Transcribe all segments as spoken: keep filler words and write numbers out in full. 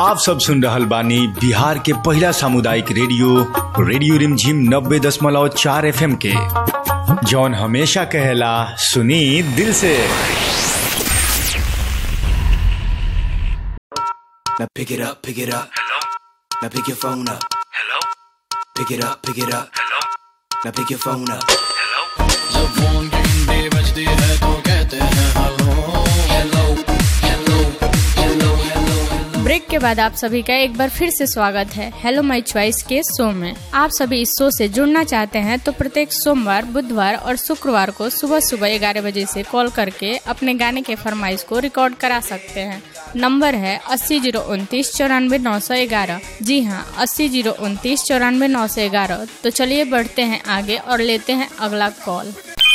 आप सब सुन रहल बानी बिहार के पहला सामुदायिक रेडियो रेडियो रिमझिम नब्बे दशमलव चार एफ एम के, जौन हमेशा कहेला सुनी दिल से। Now pick it up, pick it up. Hello. Now pick your phone up. Hello. Pick it up, pick it up. Hello. Now pick your phone up. Hello. जब फोन की घंटी बजती है तो कहते हैं hello hello hello hello hello. Break के बाद आप सभी का एक बार फिर से स्वागत है हेलो माय चॉइस के शो में। आप सभी इस शो से जुड़ना चाहते हैं तो प्रत्येक सोमवार, बुधवार और शुक्रवार को सुबह सुबह ग्यारह बजे से कॉल करके अपने गाने के फरमाइश को रिकॉर्ड करा सकते हैं। नंबर है अस्सी जीरो उनतीस चौरानवे नौ सौ ग्यारह। जी हाँ, अस्सी जीरो उनतीस चौरानवे नौ सौ ग्यारह। तो चलिए बढ़ते हैं आगे और लेते हैं अगला कॉल।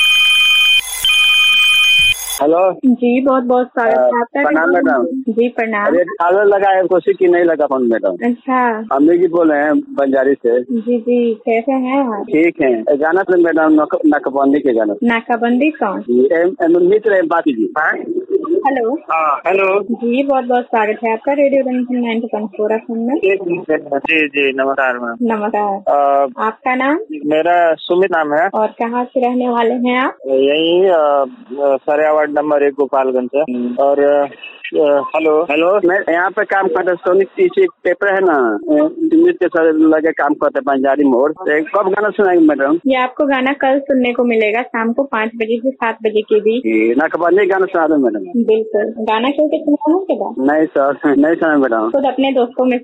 हेलो जी, बहुत बहुत स्वागत है आपका। प्रणाम मैडम। जी प्रणाम। अरे कॉलर लगा है, कोशिश की नहीं लगा फोन मैडम। अच्छा, अम्मी जी बोल रहे हैं बंजारी से। जी जी, कैसे हैं आप? ठीक है। गाना तो मैडम नाकाबंदी के गाना। नाकाबंदी कौन? मित्र है बाकी जी। हेलो। हाँ हेलो जी, बहुत बहुत स्वागत है आपका रेडियो रिमझिम नाइन्टी पॉइंट फोर एफ एम में। जी जी नमस्कार मैम। नमस्कार। आपका नाम? मेरा सुमित नाम है। और कहाँ से रहने वाले हैं आप? यही सरिया वार्ड नंबर एक गोपालगंज से। और हेलो हेलो मैं यहाँ पे काम करता सोनिक पीछे पेपर है ना, के सर लगे काम करते बंजारी मोड़। कब गाना सुनाएंगे मैडम? ये आपको गाना कल सुनने को मिलेगा शाम को पाँच बजे से सात बजे के बीच। नाकाबंदी गाना सुना दो मैडम। बिल्कुल। गाना क्यों के सुनाने के बाद? नहीं सर, नहीं सुना मैडम। खुद अपने दोस्तों में